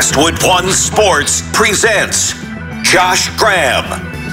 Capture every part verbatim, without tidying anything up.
Westwood One Sports presents Josh Graham.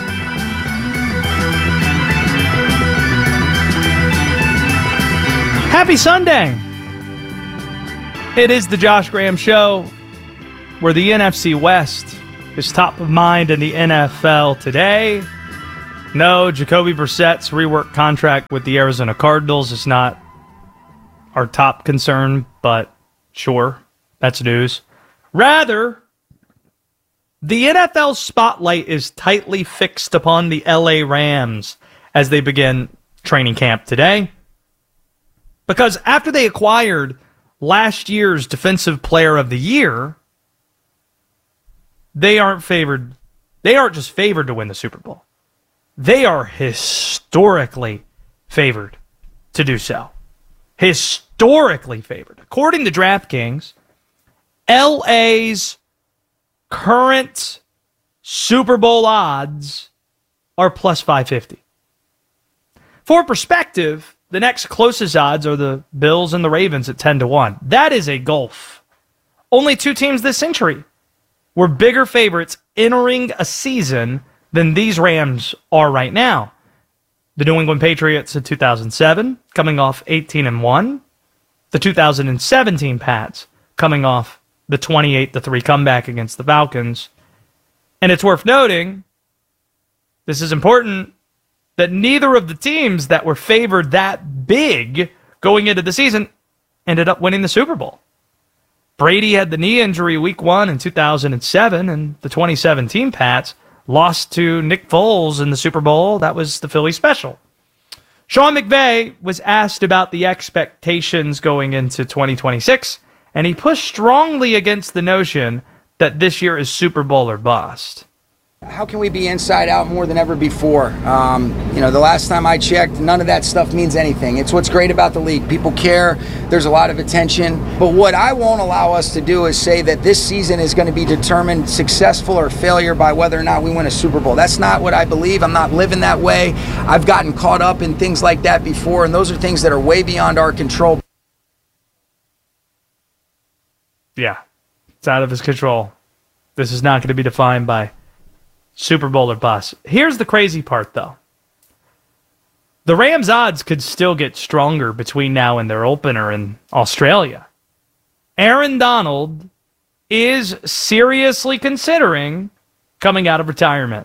Happy Sunday! It is the Josh Graham Show, where the N F C West is top of mind in the N F L today. No, Jacoby Brissett's rework contract with the Arizona Cardinals is not our top concern, but sure, that's news. Rather, the N F L spotlight is tightly fixed upon the L A Rams as they begin training camp today. Because after they acquired last year's Defensive Player of the Year, they aren't favored. They aren't just favored to win the Super Bowl. They are historically favored to do so. Historically favored. According to DraftKings, L A's current Super Bowl odds are plus five fifty. For perspective, the next closest odds are the Bills and the Ravens at ten to one. That is a gulf. Only two teams this century were bigger favorites entering a season than these Rams are right now. The New England Patriots in two thousand seven, coming off eighteen and one. The two thousand seventeen Pats, coming off the twenty-eight to three comeback against the Falcons. And it's worth noting, this is important, that neither of the teams that were favored that big going into the season ended up winning the Super Bowl. Brady had the knee injury week one in two thousand seven, and the twenty seventeen Pats lost to Nick Foles in the Super Bowl. That was the Philly special. Sean McVay was asked about the expectations going into twenty twenty-six, and he pushed strongly against the notion that this year is Super Bowl or bust. How can we be inside out more than ever before? Um, you know, the last time I checked, none of that stuff means anything. It's what's great about the league. People care. There's a lot of attention. But what I won't allow us to do is say that this season is going to be determined successful or failure by whether or not we win a Super Bowl. That's not what I believe. I'm not living that way. I've gotten caught up in things like that before, and those are things that are way beyond our control. Yeah, it's out of his control. This is not going to be defined by Super Bowl or bust. Here's the crazy part, though. The Rams' odds could still get stronger between now and their opener in Australia. Aaron Donald is seriously considering coming out of retirement.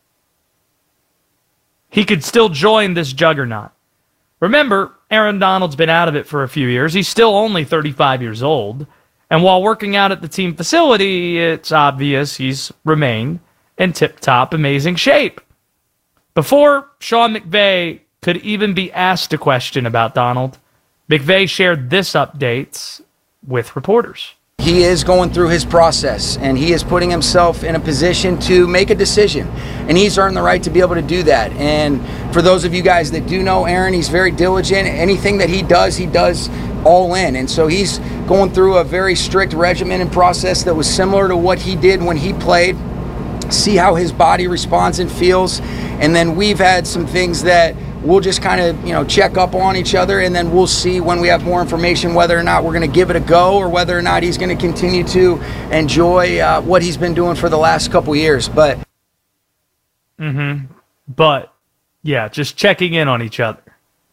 He could still join this juggernaut. Remember, Aaron Donald's been out of it for a few years. He's still only thirty-five years old. And while working out at the team facility, it's obvious he's remained in tip-top amazing shape. Before Sean McVay could even be asked a question about Donald, McVay shared this update with reporters. He is going through his process, and he is putting himself in a position to make a decision, and he's earned the right to be able to do that. And for those of you guys that do know Aaron, he's very diligent. Anything that he does, he does all in, and so he's going through a very strict regimen and process that was similar to what he did when he played. See how his body responds and feels, and then we've had some things that we'll just kind of, you know, check up on each other, and then we'll see when we have more information whether or not we're going to give it a go or whether or not he's going to continue to enjoy uh, what he's been doing for the last couple years. But mm-hmm. But yeah, just checking in on each other.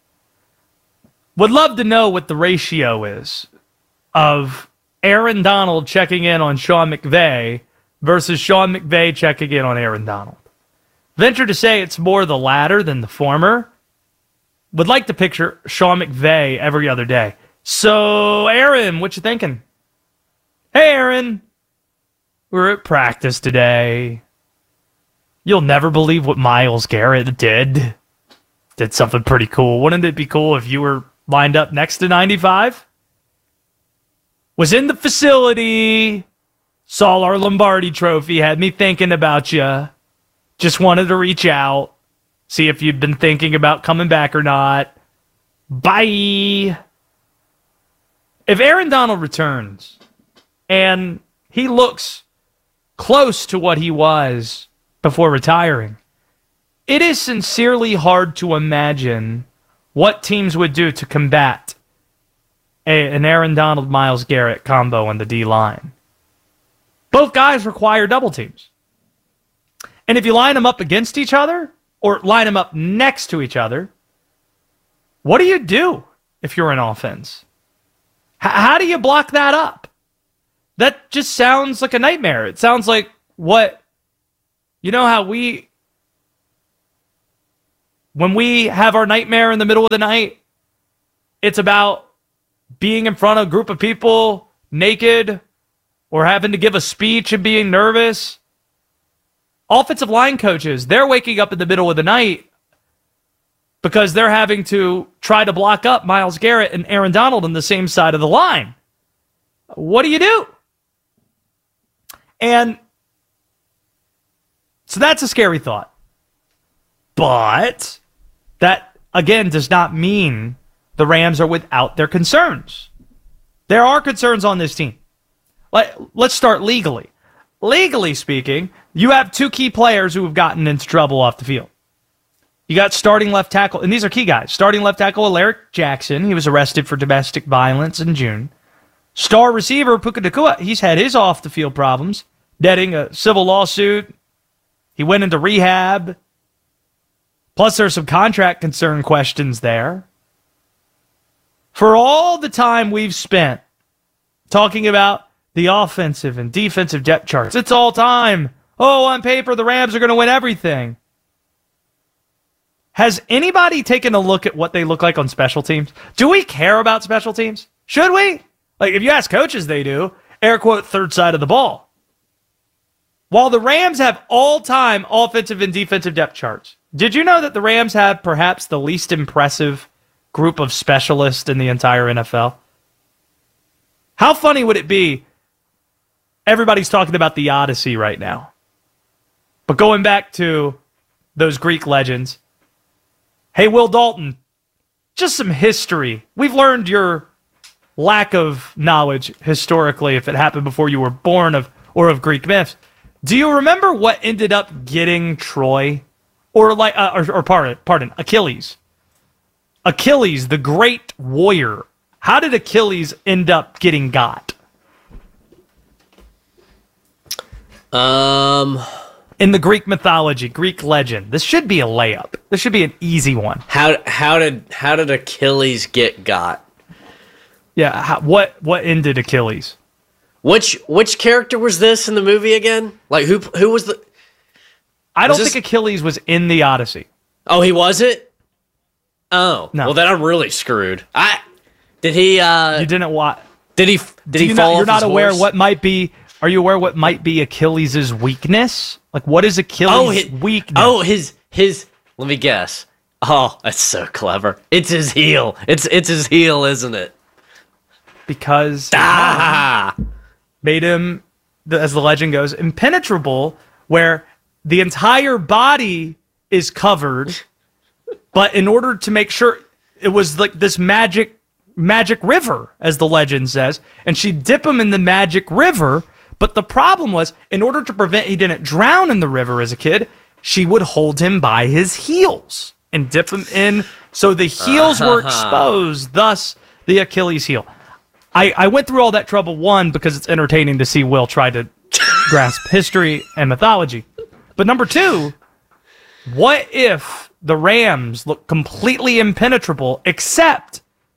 Would love to know what the ratio is of Aaron Donald checking in on Sean McVay versus Sean McVay checking in on Aaron Donald. Venture to say it's more the latter than the former. Would like to picture Sean McVay every other day. So, Aaron, what you thinking? Hey, Aaron. We're at practice today. You'll never believe what Myles Garrett did. Did something pretty cool. Wouldn't it be cool if you were lined up next to ninety-five? Was in the facility. Saw our Lombardi trophy, had me thinking about you. Just wanted to reach out, see if you'd been thinking about coming back or not. Bye. If Aaron Donald returns and he looks close to what he was before retiring, it is sincerely hard to imagine what teams would do to combat a, an Aaron Donald, Myles Garrett combo on the D-line. Both guys require double teams. And if you line them up against each other or line them up next to each other, what do you do if you're in offense? H- how do you block that up? That just sounds like a nightmare. It sounds like what, you know how we, when we have our nightmare in the middle of the night, it's about being in front of a group of people naked or having to give a speech and being nervous. Offensive line coaches, they're waking up in the middle of the night because they're having to try to block up Myles Garrett and Aaron Donald on the same side of the line. What do you do? And so that's a scary thought. But that, again, does not mean the Rams are without their concerns. There are concerns on this team. Let's start legally. Legally speaking, you have two key players who have gotten into trouble off the field. You got starting left tackle, and these are key guys. Starting left tackle, Alaric Jackson. He was arrested for domestic violence in June. Star receiver, Puka Nacua. He's had his off-the-field problems, netting a civil lawsuit. He went into rehab. Plus, there's some contract concern questions there. For all the time we've spent talking about the offensive and defensive depth charts, it's all time. Oh, on paper, the Rams are going to win everything. Has anybody taken a look at what they look like on special teams? Do we care about special teams? Should we? Like, if you ask coaches, they do. Air quote, third side of the ball. While the Rams have all-time offensive and defensive depth charts, did you know that the Rams have perhaps the least impressive group of specialists in the entire N F L? How funny would it be? Everybody's talking about the Odyssey right now. But going back to those Greek legends, hey, Will Dalton, just some history. We've learned your lack of knowledge historically, if it happened before you were born, of or of Greek myths. Do you remember what ended up getting Troy? Or, like, uh, or, or pardon, pardon, Achilles. Achilles, the great warrior. How did Achilles end up getting got? Um... In the Greek mythology, Greek legend. This should be a layup. This should be an easy one. How how did how did Achilles get got? Yeah, how, what what ended Achilles? Which which character was this in the movie again? Like who who was the? I don't this... think Achilles was in the Odyssey. Oh, he wasn't. Oh, no. Well, then I'm really screwed. I did he? uh You didn't watch. Did he? Did Do he you fall? Not, off you're not his aware horse? what might be. Are you aware what might be Achilles' weakness? Like, what is Achilles' oh, his, weakness? Oh, his his. Let me guess. Oh, that's so clever. It's his heel. It's it's his heel, isn't it? Because ah! made him, as the legend goes, impenetrable, where the entire body is covered, but in order to make sure, it was like this magic magic river, as the legend says, and she'd dip him in the magic river. But the problem was, in order to prevent he didn't drown in the river as a kid, she would hold him by his heels and dip him in, so the heels were exposed, thus the Achilles heel. I, I went through all that trouble, one, because it's entertaining to see Will try to grasp history and mythology. But number two, what if the Rams look completely impenetrable except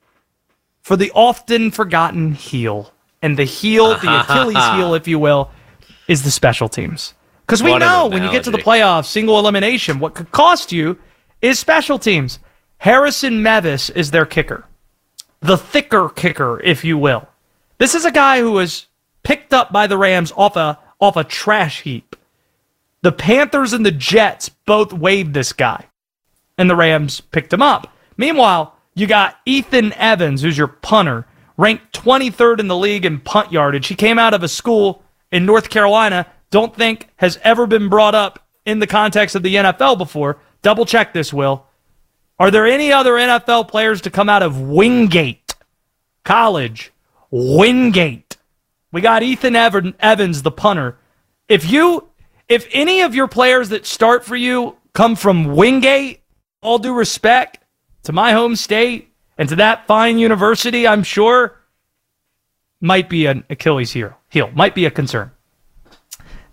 for the often forgotten heel? And the heel, the Achilles heel, if you will, is the special teams. Because we What an know when you get to the analogy. playoffs, single elimination, what could cost you is special teams. Harrison Mevis is their kicker. The thicker kicker, if you will. This is a guy who was picked up by the Rams off a, off a trash heap. The Panthers and the Jets both waived this guy, and the Rams picked him up. Meanwhile, you got Ethan Evans, who's your punter, ranked twenty-third in the league in punt yardage. He came out of a school in North Carolina, don't think has ever been brought up in the context of the N F L before. Double check this, Will. Are there any other N F L players to come out of Wingate College? Wingate. We got Ethan Ever- Evans, the punter. If you, if any of your players that start for you come from Wingate, all due respect to my home state, and to that fine university, I'm sure, might be an Achilles heel. Heel might be a concern.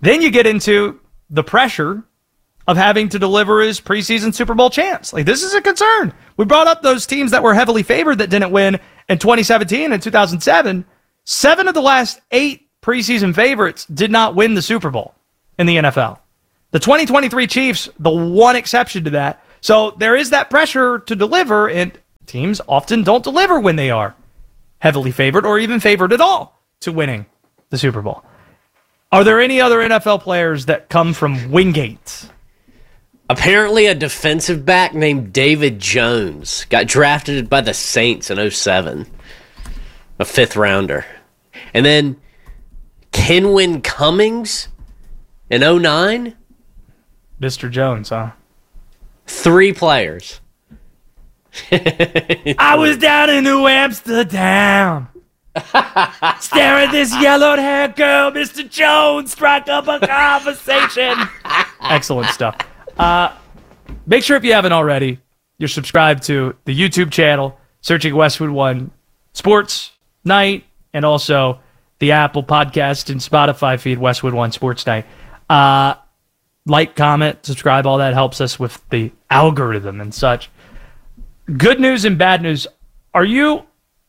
Then you get into the pressure of having to deliver his preseason Super Bowl chance. Like, this is a concern. We brought up those teams that were heavily favored that didn't win in twenty seventeen and two thousand seven. Seven of the last eight preseason favorites did not win the Super Bowl in the N F L. The twenty twenty-three Chiefs, the one exception to that. So there is that pressure to deliver, and teams often don't deliver when they are heavily favored or even favored at all to winning the Super Bowl. Are there any other N F L players that come from Wingate? Apparently a defensive back named David Jones got drafted by the Saints in oh seven. A fifth rounder. And then Kenwin Cummings in oh nine. Mister Jones, huh? Three players. I was down in New Amsterdam. Stare at this yellowed-haired girl, Mister Jones. Strike up a conversation. Excellent stuff. Uh, make sure if you haven't already, you're subscribed to the YouTube channel, searching Westwood One Sports Night, and also the Apple Podcast and Spotify feed, Westwood One Sports Night. Uh, like, comment, subscribe, all that helps us with the algorithm and such. Good news and bad news. Are you...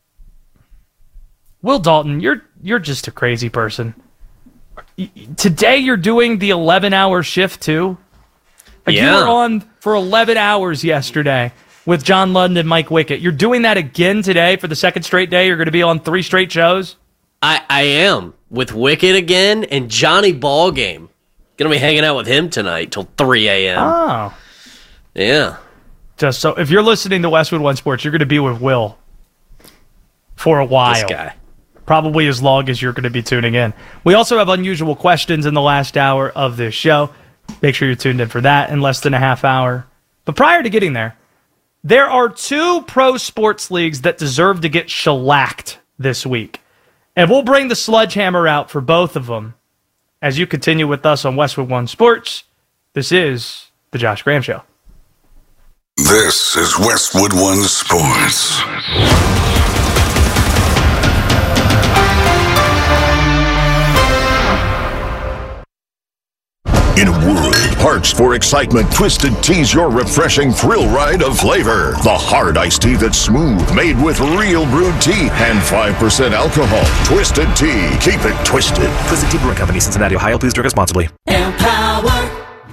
Will Dalton, you're you're just a crazy person. Today you're doing the eleven-hour shift, too? Like yeah. You were on for eleven hours yesterday with John Ludden and Mike Wickett. You're doing that again today for the second straight day? You're going to be on three straight shows? I, I am, with Wickett again, and Johnny Ballgame. Going to be hanging out with him tonight till three a.m. Oh. Yeah. Just so, if you're listening to Westwood One Sports, you're going to be with Will for a while. This guy. Probably as long as you're going to be tuning in. We also have unusual questions in the last hour of this show. Make sure you're tuned in for that in less than a half hour. But prior to getting there, there are two pro sports leagues that deserve to get shellacked this week. And we'll bring the sledgehammer out for both of them as you continue with us on Westwood One Sports. This is the Josh Graham Show. This is Westwood One Sports. In a world parched for excitement, Twisted Tea's your refreshing thrill ride of flavor. The hard iced tea that's smooth, made with real brewed tea and five percent alcohol. Twisted Tea. Keep it twisted. Twisted Tea Brewing Company, Cincinnati, Ohio. Please drink responsibly. Empower.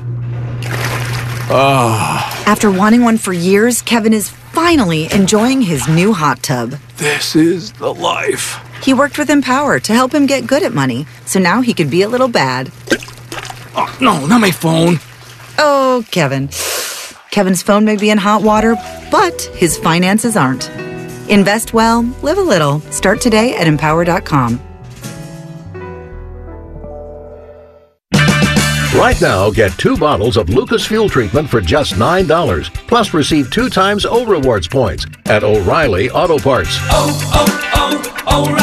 After wanting one for years, Kevin is finally enjoying his new hot tub. This is the life. He worked with Empower to help him get good at money, so now he could be a little bad. Oh, no, not my phone. Oh, Kevin. Kevin's phone may be in hot water, but his finances aren't. Invest well, live a little. Start today at empower dot com. Right now, get two bottles of Lucas Fuel Treatment for just nine dollars. Plus, receive two times O Rewards points at O'Reilly Auto Parts. Oh,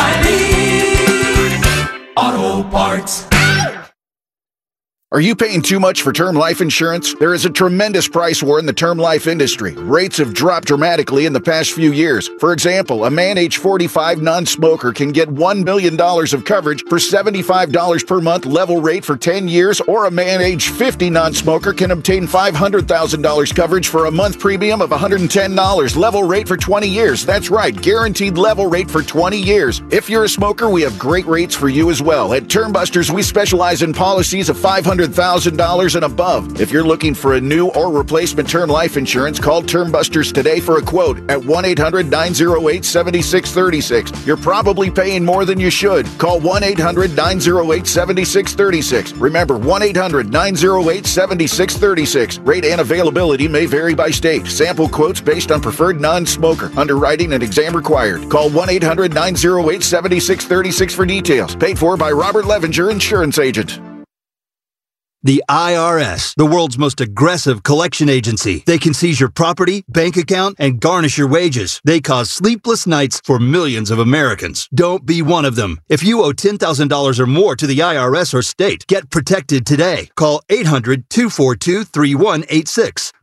oh, oh, O'Reilly Auto Parts. Are you paying too much for term life insurance? There is a tremendous price war in the term life industry. Rates have dropped dramatically in the past few years. For example, a man age forty-five non-smoker can get one million dollars of coverage for seventy-five dollars per month level rate for ten years, or a man age fifty non-smoker can obtain five hundred thousand dollars coverage for a month premium of one hundred ten dollars level rate for twenty years. That's right, guaranteed level rate for twenty years. If you're a smoker, we have great rates for you as well. At Term Busters, we specialize in policies of five hundred thousand dollars and above. If you're looking for a new or replacement term life insurance, call Term Busters today for a quote at one eight hundred nine oh eight seven six three six. You're probably paying more than you should. Call one eight hundred nine oh eight seven six three six. Remember, one eight hundred nine oh eight seven six three six. Rate and availability may vary by state. Sample quotes based on preferred non-smoker. Underwriting and exam required. Call one eight hundred nine oh eight seven six three six for details. Paid for by Robert Levenger, insurance agent. The I R S, the world's most aggressive collection agency. They can seize your property, bank account, and garnish your wages. They cause sleepless nights for millions of Americans. Don't be one of them. If you owe ten thousand dollars or more to the I R S or state, get protected today. Call eight hundred two four two three one eight six.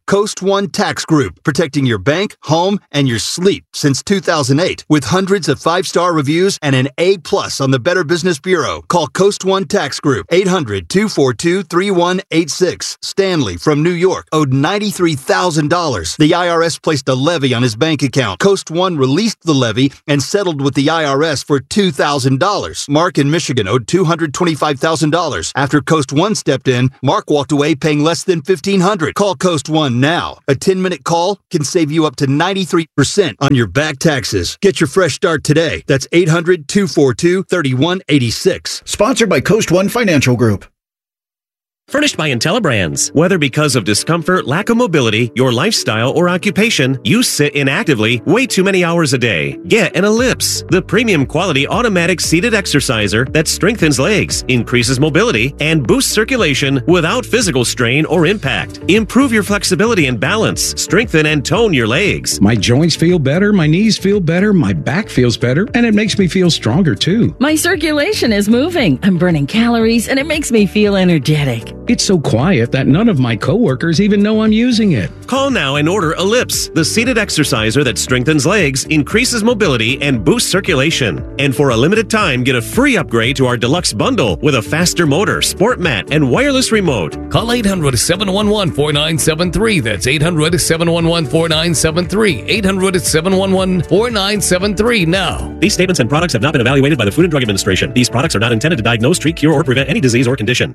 Coast One Tax Group, protecting your bank, home, and your sleep since two thousand eight. With hundreds of five-star reviews and an A plus on the Better Business Bureau. Call Coast One Tax Group, eight hundred, two four two, three one eight six. Stanley from New York owed ninety-three thousand dollars. The I R S placed a levy on his bank account. Coast One released the levy and settled with the I R S for two thousand dollars. Mark in Michigan owed two hundred twenty-five thousand dollars. After Coast One stepped in, Mark walked away paying less than fifteen hundred dollars. Call Coast One now. A ten-minute call can save you up to ninety-three percent on your back taxes. Get your fresh start today. That's eight hundred, two four two, three one eight six. Sponsored by Coast One Financial Group. Furnished by IntelliBrands. Whether because of discomfort, lack of mobility, your lifestyle, or occupation, you sit inactively way too many hours a day. Get an Ellipse, the premium quality automatic seated exerciser that strengthens legs, increases mobility, and boosts circulation without physical strain or impact. Improve your flexibility and balance, strengthen and tone your legs. My joints feel better, my knees feel better, my back feels better, and it makes me feel stronger too. My circulation is moving, I'm burning calories, and it makes me feel energetic. It's so quiet that none of my coworkers even know I'm using it. Call now and order Ellipse, the seated exerciser that strengthens legs, increases mobility, and boosts circulation. And for a limited time, get a free upgrade to our deluxe bundle with a faster motor, sport mat, and wireless remote. Call eight hundred, seven one one, four nine seven three. That's eight hundred, seven one one, four nine seven three. eight hundred, seven one one, four nine seven three now. These statements and products have not been evaluated by the Food and Drug Administration. These products are not intended to diagnose, treat, cure, or prevent any disease or condition.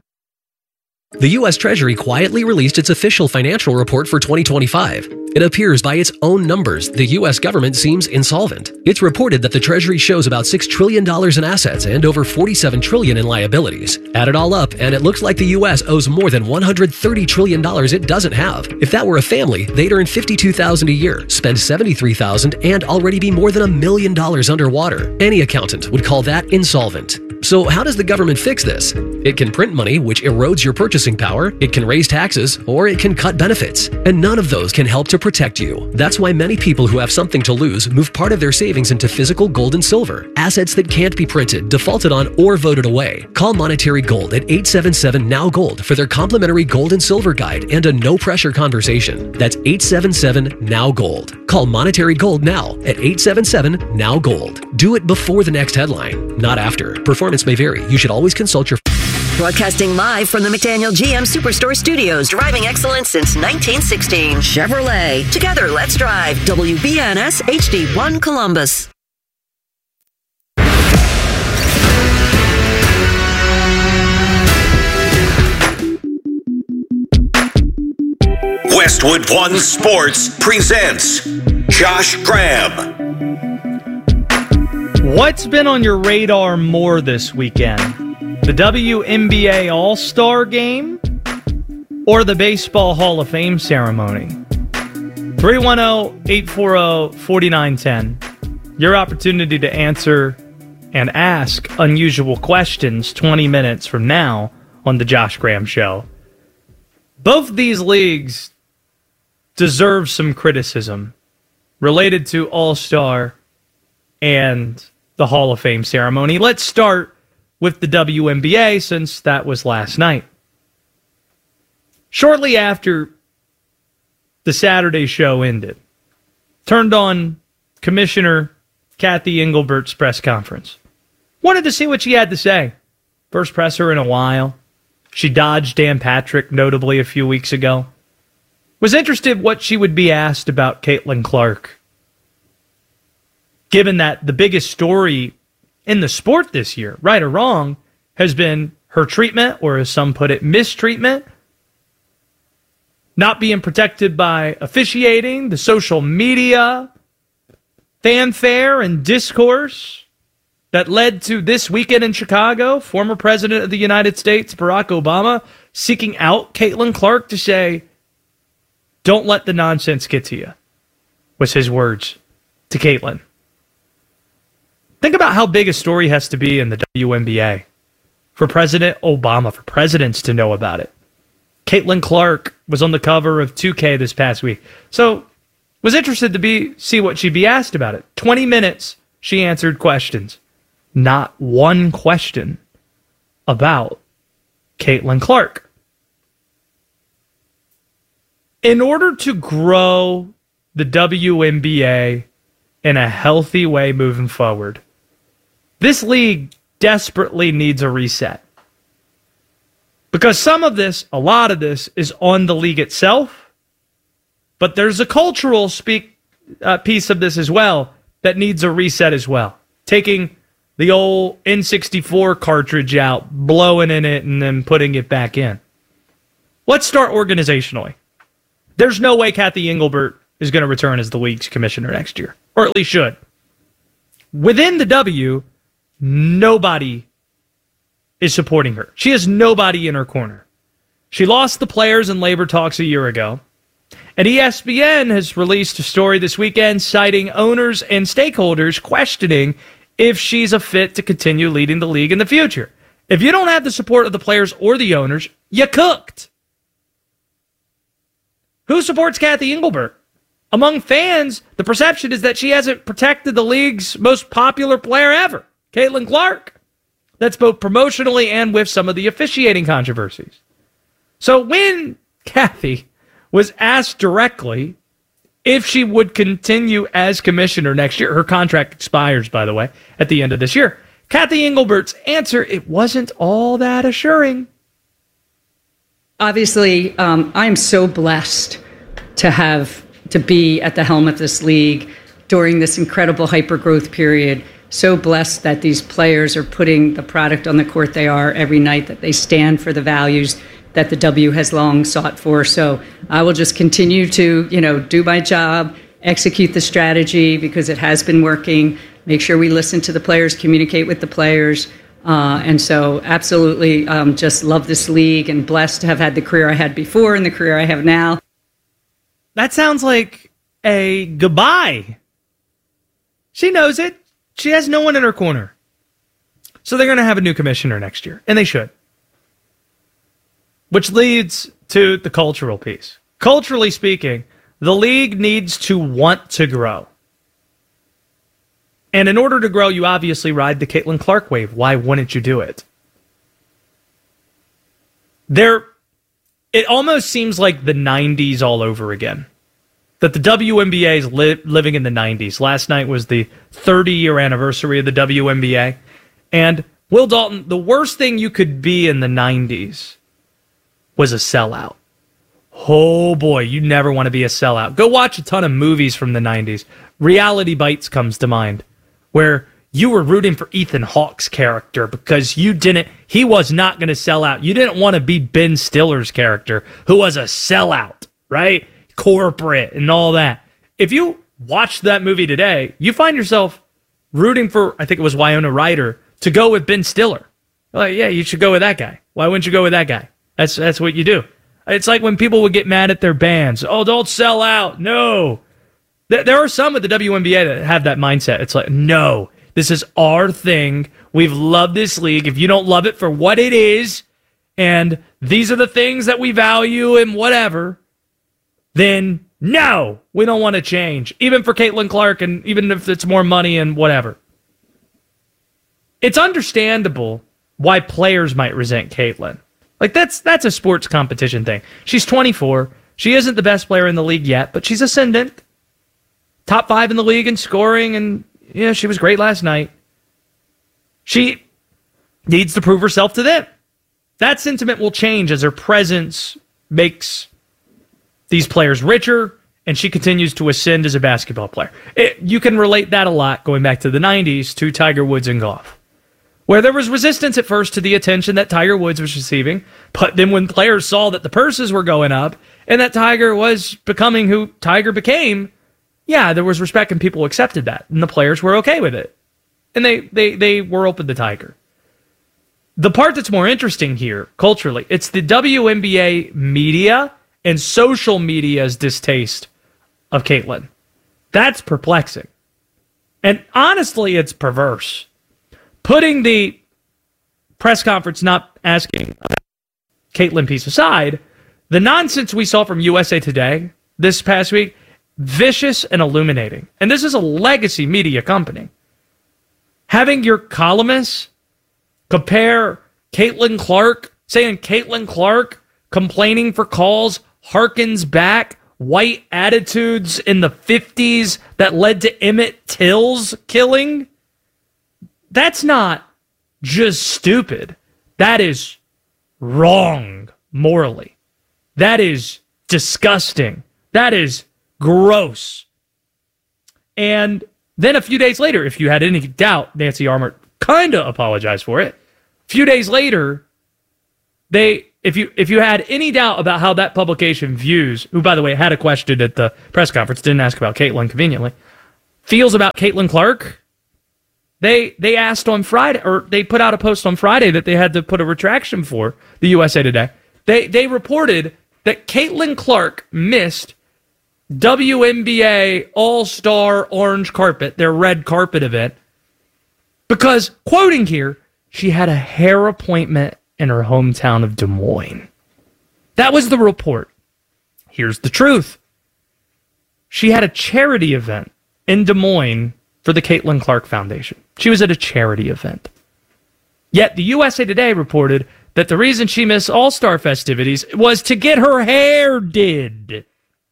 The U S Treasury quietly released its official financial report for twenty twenty-five. It appears by its own numbers the U S government seems insolvent. It's reported that the Treasury shows about six trillion dollars in assets and over forty-seven trillion dollars in liabilities. Add it all up, and it looks like the U S owes more than one hundred thirty trillion dollars it doesn't have. If that were a family, they'd earn fifty-two thousand dollars a year, spend seventy-three thousand dollars, and already be more than a million dollars underwater. Any accountant would call that insolvent. So how does the government fix this? It can print money, which erodes your purchasing power, it can raise taxes, or it can cut benefits. And none of those can help to protect you. That's why many people who have something to lose move part of their savings into physical gold and silver, assets that can't be printed, defaulted on, or voted away. Call Monetary Gold at eight seven seven, N O W Gold for their complimentary gold and silver guide and a no-pressure conversation. That's eight seven seven, N O W Gold. Call Monetary Gold now at eight seven seven, N O W Gold. Do it before the next headline, not after. Performance may vary. You should always consult your... Broadcasting live from the McDaniel G M Superstore Studios, driving excellence since nineteen sixteen. Chevrolet. Together, let's drive. W B N S H D one Columbus. Westwood One Sports presents Josh Graham. What's been on your radar more this weekend? The W N B A All-Star Game or the Baseball Hall of Fame ceremony? three one zero, eight four zero, four nine one zero. Your opportunity to answer and ask unusual questions twenty minutes from now on the Josh Graham Show. Both these leagues deserve some criticism related to All-Star and the Hall of Fame ceremony. Let's start with the W N B A, since that was last night. Shortly after the Saturday show ended, turned on Commissioner Kathy Engelbert's press conference. Wanted to see what she had to say. First presser in a while. She dodged Dan Patrick, notably a few weeks ago. Was interested what she would be asked about Caitlin Clark, given that the biggest story in the sport this year, right or wrong, has been her treatment, or as some put it, mistreatment, not being protected by officiating, the social media fanfare and discourse that led to this weekend in Chicago, former President of the United States, Barack Obama, seeking out Caitlin Clark to say, "Don't let the nonsense get to you," was his words to Caitlin. Think about how big a story has to be in the W N B A for President Obama, for presidents to know about it. Caitlin Clark was on the cover of two K this past week. So was interested to be see what she'd be asked about it. twenty minutes, she answered questions. Not one question about Caitlin Clark. In order to grow the W N B A in a healthy way moving forward, this league desperately needs a reset. Because some of this, a lot of this, is on the league itself, but there's a cultural speak uh, piece of this as well that needs a reset as well. Taking the old N sixty-four cartridge out, blowing in it, and then putting it back in. Let's start organizationally. There's no way Kathy Engelbert is going to return as the league's commissioner next year, or at least should. Within the W, nobody is supporting her. She has nobody in her corner. She lost the players in labor talks a year ago, and E S P N has released a story this weekend citing owners and stakeholders questioning if she's a fit to continue leading the league in the future. If you don't have the support of the players or the owners, you cooked. Who supports Kathy Engelbert? Among fans, the perception is that she hasn't protected the league's most popular player ever, Caitlin Clark. That's both promotionally and with some of the officiating controversies. So when Kathy was asked directly if she would continue as commissioner next year, her contract expires, by the way, at the end of this year, Kathy Engelbert's answer, it wasn't all that assuring. Obviously, um, I'm so blessed to have to be at the helm of this league during this incredible hyper-growth period. So blessed that these players are putting the product on the court they are every night, that they stand for the values that the W has long sought for. So I will just continue to, you know, do my job, execute the strategy because it has been working, make sure we listen to the players, communicate with the players. Uh, and so absolutely um, just love this league and blessed to have had the career I had before and the career I have now. That sounds like a goodbye. She knows it. She has no one in her corner. So they're going to have a new commissioner next year, and they should. Which leads to the cultural piece. Culturally speaking, the league needs to want to grow. And in order to grow, you obviously ride the Caitlin Clark wave. Why wouldn't you do it? There, it almost seems like the nineties all over again. That the W N B A is li- living in the nineties. Last night was the thirty-year anniversary of the W N B A. And Will Dalton, the worst thing you could be in the nineties was a sellout. Oh boy, you never want to be a sellout. Go watch a ton of movies from the nineties. Reality Bites comes to mind, where you were rooting for Ethan Hawke's character because you didn't, he was not going to sell out. You didn't want to be Ben Stiller's character, who was a sellout, right? Corporate and all that. If you watch that movie today, you find yourself rooting for, I think it was Winona Ryder, to go with Ben Stiller. Like, yeah, you should go with that guy. Why wouldn't you go with that guy? That's that's what you do. It's like when people would get mad at their bands. Oh, don't sell out. No. There are some at the W N B A that have that mindset. It's like, no, this is our thing. We've loved this league. If you don't love it for what it is, and these are the things that we value and whatever, then no, we don't want to change. Even for Caitlin Clark, and even if it's more money and whatever. It's understandable why players might resent Caitlin. Like, that's that's a sports competition thing. She's twenty-four. She isn't the best player in the league yet, but she's ascendant. Top five in the league in scoring, and yeah, she was great last night. She needs to prove herself to them. That sentiment will change as her presence makes these players richer, and she continues to ascend as a basketball player. It, you can relate that a lot, going back to the nineties, to Tiger Woods and golf, where there was resistance at first to the attention that Tiger Woods was receiving, but then when players saw that the purses were going up and that Tiger was becoming who Tiger became, yeah, there was respect and people accepted that, and the players were okay with it. And they, they, they were open to Tiger. The part that's more interesting here, culturally, it's the W N B A media and social media's distaste of Caitlin. That's perplexing. And honestly, it's perverse. Putting the press conference not asking about Caitlin piece aside, the nonsense we saw from U S A Today this past week, vicious and illuminating. And this is a legacy media company. Having your columnists compare Caitlin Clark, saying Caitlin Clark complaining for calls harkens back white attitudes in the fifties that led to Emmett Till's killing, that's not just stupid. That is wrong morally. That is disgusting. That is gross. And then a few days later, if you had any doubt, Nancy Armour kind of apologized for it. A few days later, they, if you if you had any doubt about how that publication views, who, by the way, had a question at the press conference, didn't ask about Caitlin conveniently, feels about Caitlin Clark, they they asked on Friday, or they put out a post on Friday that they had to put a retraction for, the U S A Today. They, they reported that Caitlin Clark missed W N B A All-Star Orange Carpet, their red carpet event, because, quoting here, she had a hair appointment in her hometown of Des Moines. That was the report. Here's the truth. She had a charity event in Des Moines for the Caitlin Clark Foundation. She was at a charity event. Yet the U S A Today reported that the reason she missed All-Star festivities was to get her hair did.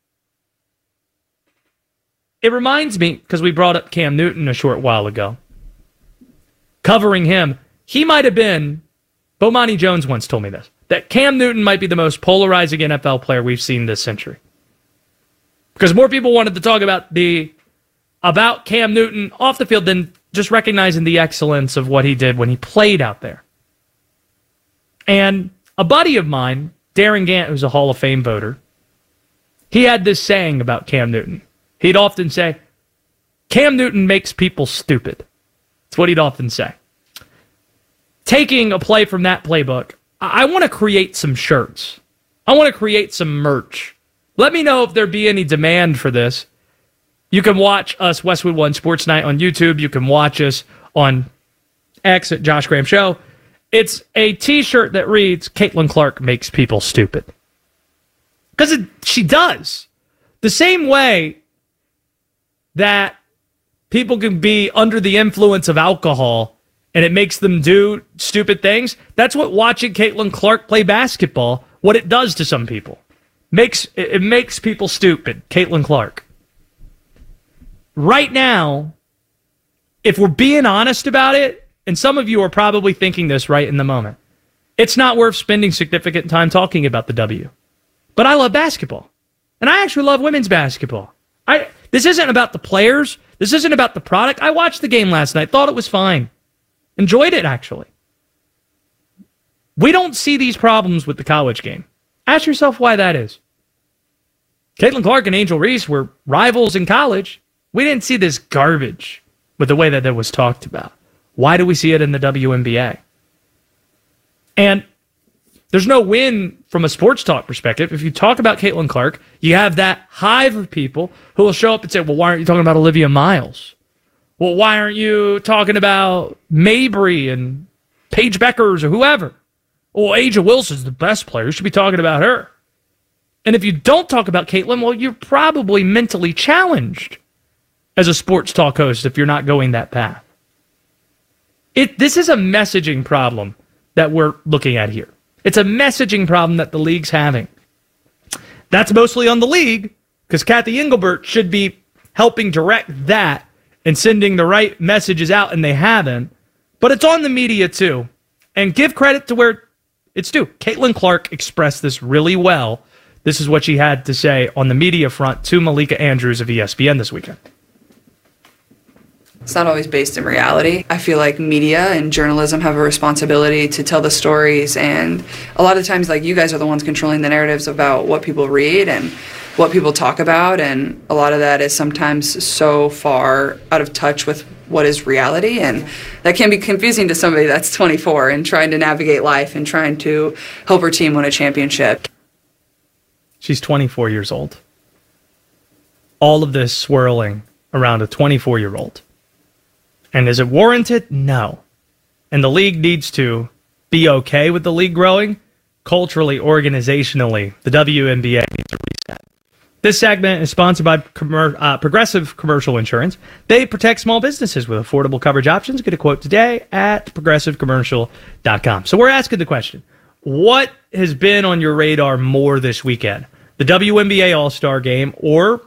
It reminds me, because we brought up Cam Newton a short while ago, covering him, he might have been, Bomani Jones once told me this, that Cam Newton might be the most polarizing N F L player we've seen this century. Because more people wanted to talk about the about Cam Newton off the field than just recognizing the excellence of what he did when he played out there. And a buddy of mine, Darren Gant, who's a Hall of Fame voter, he had this saying about Cam Newton. He'd often say, Cam Newton makes people stupid. That's what he'd often say. Taking a play from that playbook, I, I want to create some shirts. I want to create some merch. Let me know if there be any demand for this. You can watch us, Westwood One Sports Night, on YouTube. You can watch us on X at Josh Graham Show. It's a t-shirt that reads, Caitlin Clark makes people stupid. Because she does. The same way that people can be under the influence of alcohol and it makes them do stupid things, that's what watching Caitlin Clark play basketball, what it does to some people. Makes It makes people stupid. Caitlin Clark. Right now, if we're being honest about it, and some of you are probably thinking this right in the moment, it's not worth spending significant time talking about the W. But I love basketball. And I actually love women's basketball. I This isn't about the players. This isn't about the product. I watched the game last night. Thought it was fine. Enjoyed it, actually. We don't see these problems with the college game. Ask yourself why that is. Caitlin Clark and Angel Reese were rivals in college. We didn't see this garbage with the way that it was talked about. Why do we see it in the W N B A? And there's no win from a sports talk perspective. If you talk about Caitlin Clark, you have that hive of people who will show up and say, well, why aren't you talking about Olivia Miles? Well, why aren't you talking about Mabry and Paige Beckers or whoever? Well, Aja Wilson's the best player. You should be talking about her. And if you don't talk about Caitlin, well, you're probably mentally challenged as a sports talk host if you're not going that path. It, this is a messaging problem that we're looking at here. It's a messaging problem that the league's having. That's mostly on the league, because Kathy Engelbert should be helping direct that and sending the right messages out, and they haven't. But it's on the media, too. And give credit to where it's due. Caitlin Clark expressed this really well. This is what she had to say on the media front to Malika Andrews of E S P N this weekend. It's not always based in reality. I feel like media and journalism have a responsibility to tell the stories, and a lot of times, like, you guys are the ones controlling the narratives about what people read and what people talk about, and a lot of that is sometimes so far out of touch with what is reality, and that can be confusing to somebody that's twenty-four and trying to navigate life and trying to help her team win a championship. She's twenty-four years old. All of this swirling around a twenty-four-year-old. And is it warranted? No. And the league needs to be okay with the league growing. Culturally, organizationally, the W N B A needs to reset. This segment is sponsored by Commer- uh, Progressive Commercial Insurance. They protect small businesses with affordable coverage options. Get a quote today at progressive commercial dot com. So we're asking the question, what has been on your radar more this weekend? the W N B A All-Star Game or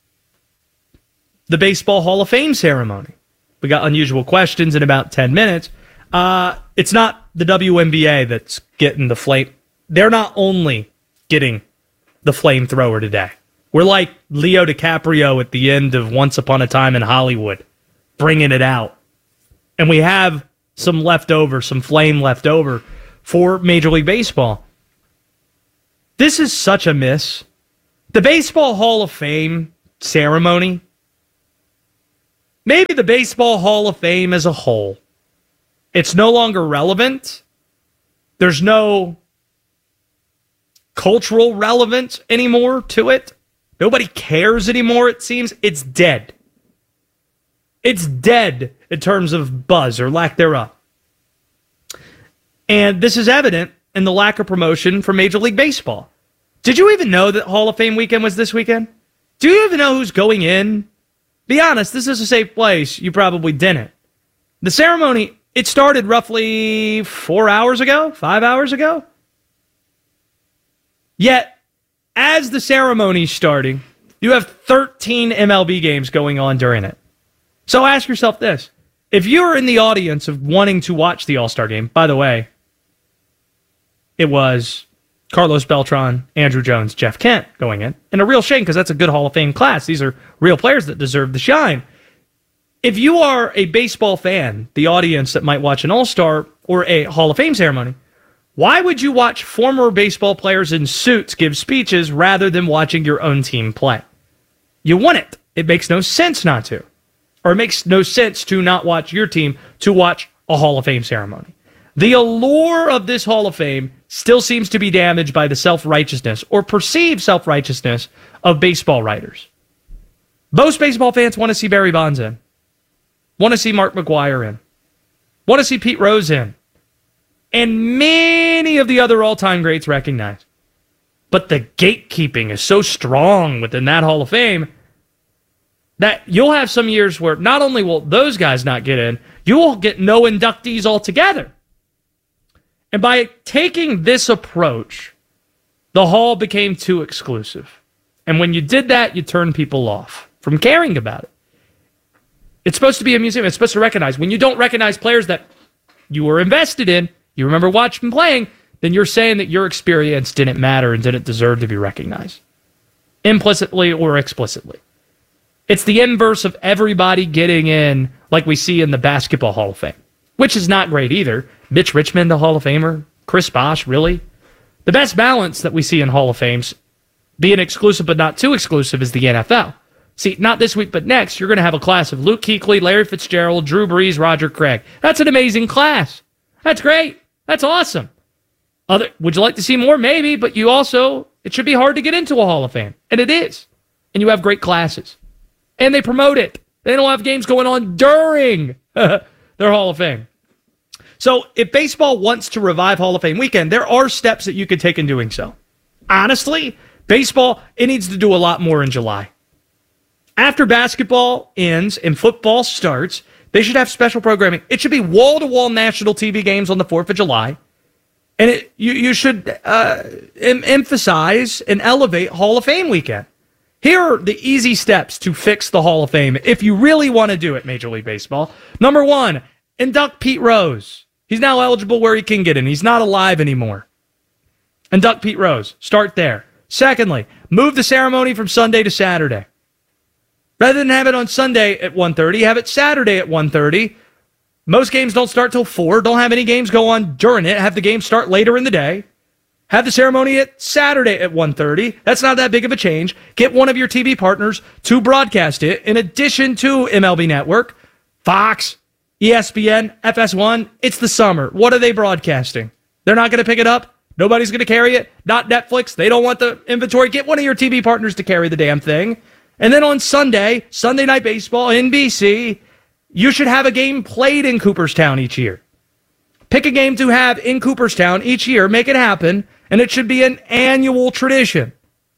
the Baseball Hall of Fame ceremony? We got unusual questions in about ten minutes. Uh, it's not the W N B A that's getting the flame. They're not only getting the flamethrower today. We're like Leo DiCaprio at the end of Once Upon a Time in Hollywood, bringing it out. And we have some leftover, some flame left over for Major League Baseball. This is such a miss. The Baseball Hall of Fame ceremony, maybe the Baseball Hall of Fame as a whole, it's no longer relevant. There's no cultural relevance anymore to it. Nobody cares anymore, it seems. It's dead. It's dead in terms of buzz or lack thereof. And this is evident in the lack of promotion for Major League Baseball. Did you even know that Hall of Fame weekend was this weekend? Do you even know who's going in? Be honest, this is a safe place. You probably didn't. The ceremony, it started roughly four hours ago, five hours ago. Yet, as the ceremony's starting, you have thirteen M L B games going on during it. So ask yourself this. If you're in the audience of wanting to watch the All-Star Game, by the way, it was Carlos Beltran, Andrew Jones, Jeff Kent going in. And a real shame because that's a good Hall of Fame class. These are real players that deserve the shine. If you are a baseball fan, the audience that might watch an All-Star or a Hall of Fame ceremony, why would you watch former baseball players in suits give speeches rather than watching your own team play? You wouldn't. It makes no sense not to. Or it makes no sense to not watch your team to watch a Hall of Fame ceremony. The allure of this Hall of Fame still seems to be damaged by the self-righteousness or perceived self-righteousness of baseball writers. Most baseball fans want to see Barry Bonds in, want to see Mark McGwire in, want to see Pete Rose in, and many of the other all-time greats recognize. But the gatekeeping is so strong within that Hall of Fame that you'll have some years where not only will those guys not get in, you will get no inductees altogether. And by taking this approach, the Hall became too exclusive. And when you did that, you turned people off from caring about it. It's supposed to be a museum. It's supposed to recognize. When you don't recognize players that you were invested in, you remember watching playing, then you're saying that your experience didn't matter and didn't deserve to be recognized, implicitly or explicitly. It's the inverse of everybody getting in like we see in the Basketball Hall of Fame, which is not great either. Mitch Richmond, the Hall of Famer. Chris Bosh, really? The best balance that we see in Hall of Fames, being exclusive but not too exclusive, is the N F L. See, not this week but next, you're going to have a class of Luke Kuechly, Larry Fitzgerald, Drew Brees, Roger Craig. That's an amazing class. That's great. That's awesome. Other, would you like to see more? Maybe, but you also, it should be hard to get into a Hall of Fame. And it is. And you have great classes. And they promote it. They don't have games going on during their Hall of Fame. So if baseball wants to revive Hall of Fame weekend, there are steps that you could take in doing so. Honestly, baseball, it needs to do a lot more in July. After basketball ends and football starts, they should have special programming. It should be wall-to-wall national T V games on the fourth of July. And it, you, you should uh, em- emphasize and elevate Hall of Fame weekend. Here are the easy steps to fix the Hall of Fame if you really want to do it, Major League Baseball. Number one, induct Pete Rose. He's now eligible where he can get in. He's not alive anymore. Induct Pete Rose. Start there. Secondly, move the ceremony from Sunday to Saturday. Rather than have it on Sunday at one thirty, have it Saturday at one thirty. Most games don't start till four. Don't have any games go on during it. Have the game start later in the day. Have the ceremony at Saturday at one thirty. That's not that big of a change. Get one of your T V partners to broadcast it in addition to M L B Network, Fox, E S P N, F S one. It's the summer. What are they broadcasting? They're not going to pick it up. Nobody's going to carry it. Not Netflix. They don't want the inventory. Get one of your T V partners to carry the damn thing. And then on Sunday, Sunday Night Baseball, N B C, you should have a game played in Cooperstown each year. Pick a game to have in Cooperstown each year. Make it happen. And it should be an annual tradition.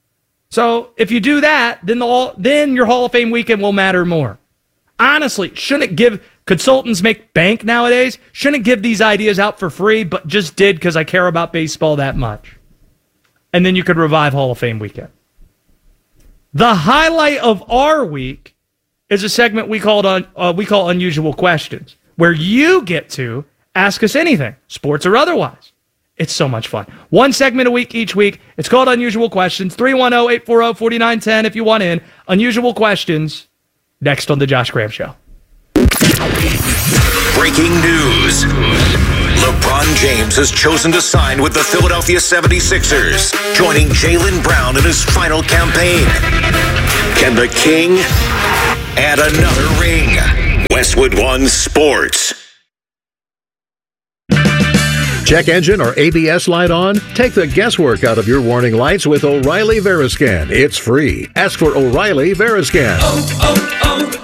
So if you do that, then the then your Hall of Fame weekend will matter more. Honestly, shouldn't it give consultants make bank nowadays? Shouldn't it give these ideas out for free, but just did because I care about baseball that much? And then you could revive Hall of Fame weekend. The highlight of our week is a segment we called uh, uh, we call Unusual Questions, where you get to ask us anything, sports or otherwise. It's so much fun. One segment a week each week. It's called Unusual Questions. three one zero, eight four zero, four nine one zero if you want in. Unusual Questions, next on The Josh Graham Show. Breaking news. LeBron James has chosen to sign with the Philadelphia seventy-sixers, joining Jaylen Brown in his final campaign. Can the King add another ring? Westwood One Sports. Check engine or A B S light on? Take the guesswork out of your warning lights with O'Reilly Veriscan. It's free. Ask for O'Reilly Veriscan. Oh,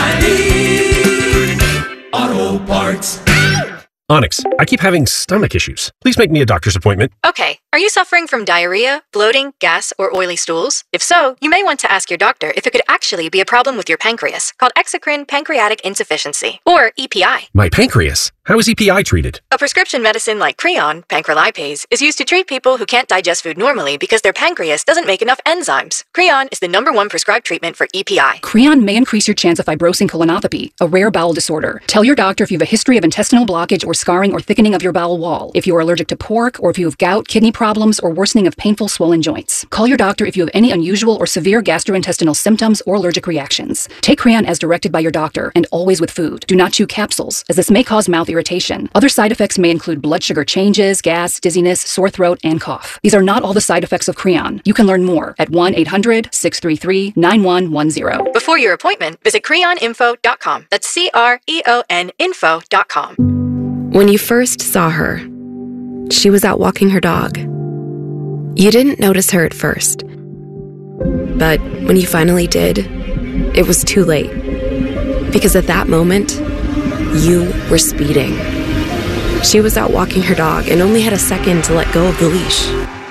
oh, oh, O'Reilly Auto Parts. Onyx, I keep having stomach issues. Please make me a doctor's appointment. Okay, are you suffering from diarrhea, bloating, gas, or oily stools? If so, you may want to ask your doctor if it could actually be a problem with your pancreas, called exocrine pancreatic insufficiency, or E P I. My pancreas? How is E P I treated? A prescription medicine like Creon, pancrelipase, is used to treat people who can't digest food normally because their pancreas doesn't make enough enzymes. Creon is the number one prescribed treatment for E P I. Creon may increase your chance of fibrosing colonopathy, a rare bowel disorder. Tell your doctor if you have a history of intestinal blockage or scarring or thickening of your bowel wall, if you are allergic to pork, or if you have gout, kidney problems, or worsening of painful swollen joints. Call your doctor if you have any unusual or severe gastrointestinal symptoms or allergic reactions. Take Creon as directed by your doctor, and always with food. Do not chew capsules, as this may cause mouth irritation. Other side effects may include blood sugar changes, gas, dizziness, sore throat, and cough. These are not all the side effects of Creon. You can learn more at one eight hundred, six three three, nine one one zero. Before your appointment, visit creon info dot com. That's C R E O N info dot com. When you first saw her, she was out walking her dog. You didn't notice her at first. But when you finally did, it was too late. Because at that moment, you were speeding. She was out walking her dog and only had a second to let go of the leash.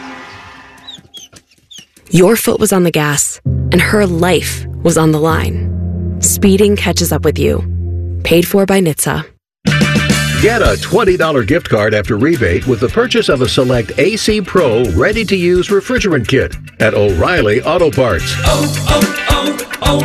Your foot was on the gas, and her life was on the line. Speeding catches up with you. Paid for by N H T S A. Get a twenty dollars gift card after rebate with the purchase of a select A C Pro ready-to-use refrigerant kit at O'Reilly Auto Parts. Oh,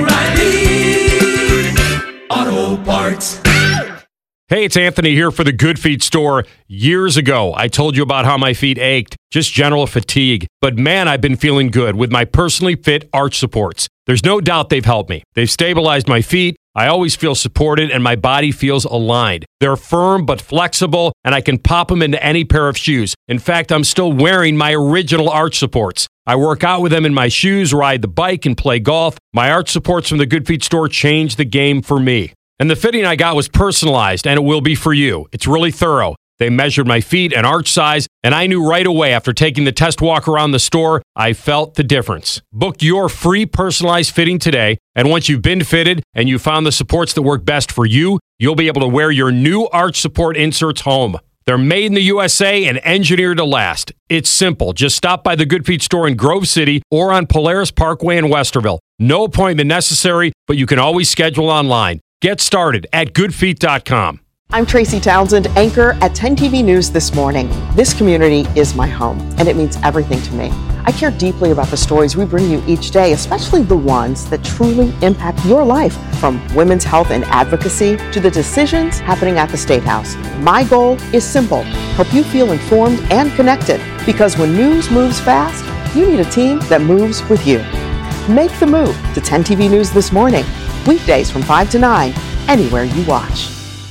oh, oh, O'Reilly Auto Parts. Hey, it's Anthony here for the Good Feet store. Years ago, I told you about how my feet ached, just general fatigue. But man, I've been feeling good with my personally fit arch supports. There's no doubt they've helped me. They've stabilized my feet. I always feel supported and my body feels aligned. They're firm but flexible, and I can pop them into any pair of shoes. In fact, I'm still wearing my original arch supports. I work out with them in my shoes, ride the bike, and play golf. My arch supports from the Good Feet store changed the game for me. And the fitting I got was personalized, and it will be for you. It's really thorough. They measured my feet and arch size, and I knew right away after taking the test walk around the store, I felt the difference. Book your free personalized fitting today, and once you've been fitted and you found the supports that work best for you, you'll be able to wear your new arch support inserts home. They're made in the U S A and engineered to last. It's simple. Just stop by the Good Feet store in Grove City or on Polaris Parkway in Westerville. No appointment necessary, but you can always schedule online. Get started at good feet dot com. I'm Tracy Townsend, anchor at ten T V News This Morning. This community is my home, and it means everything to me. I care deeply about the stories we bring you each day, especially the ones that truly impact your life, from women's health and advocacy to the decisions happening at the State House. My goal is simple: help you feel informed and connected, because when news moves fast, you need a team that moves with you. Make the move to ten T V News This Morning, weekdays from five to nine, anywhere you watch.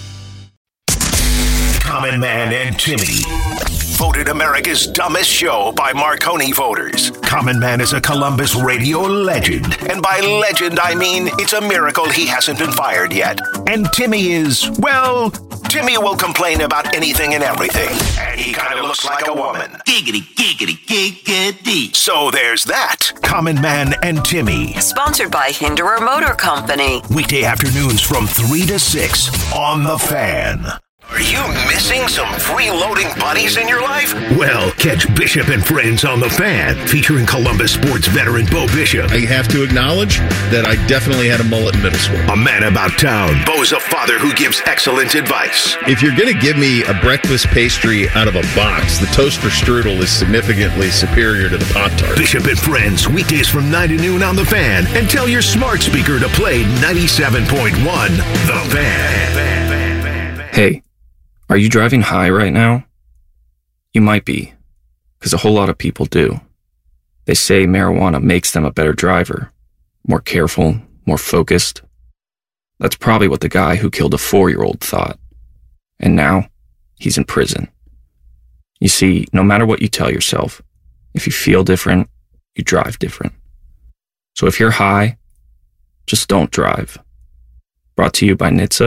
Common Man and Timmy. Voted America's dumbest show by Marconi voters. Common Man is a Columbus radio legend. And by legend, I mean it's a miracle he hasn't been fired yet. And Timmy is, well, Timmy will complain about anything and everything. And he kind of looks like a woman. Giggity, giggity, giggity. So there's that. Common Man and Timmy. Sponsored by Hinderer Motor Company. Weekday afternoons from three to six on The Fan. Are you missing some freeloading buddies in your life? Well, catch Bishop and Friends on The Fan, featuring Columbus sports veteran Bo Bishop. I have to acknowledge that I definitely had a mullet in middle school. A man about town. Bo's a father who gives excellent advice. If you're going to give me a breakfast pastry out of a box, the toaster strudel is significantly superior to the Pop-Tart. Bishop and Friends, weekdays from nine to noon on The Fan. And tell your smart speaker to play ninety-seven point one The Fan. Hey, are you driving high right now? You might be, because a whole lot of people do. They say marijuana makes them a better driver, more careful, more focused. That's probably what the guy who killed a four-year-old thought. And now, he's in prison. You see, no matter what you tell yourself, if you feel different, you drive different. So if you're high, just don't drive. Brought to you by N H T S A